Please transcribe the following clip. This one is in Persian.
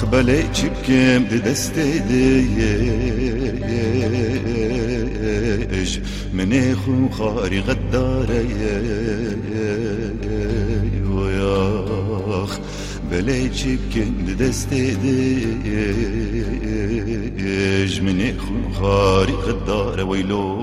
بله چیبکم ده دسته دیش من خون خاری غداره ویاخ بله چیبکم ده دسته دیش من خون خاری غداره ویلو